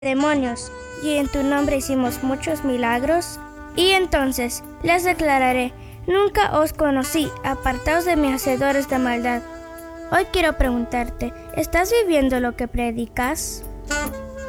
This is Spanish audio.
demonios, y en tu nombre hicimos muchos milagros. Y entonces les declararé: nunca os conocí, apartaos de mí, hacedores de maldad. Hoy quiero preguntarte, ¿estás viviendo lo que predicas?